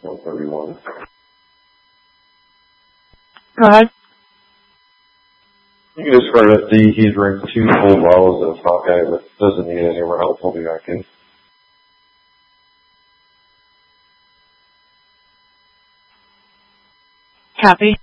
131. Go ahead. You can just write up he's drank 2 full bottles of Hawkeye, but doesn't need any more help. He'll be back in. Copy.